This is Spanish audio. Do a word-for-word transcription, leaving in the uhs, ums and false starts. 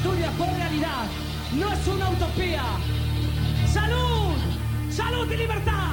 Asturias fue realidad, no es una utopía. ¡Salud! ¡Salud y libertad!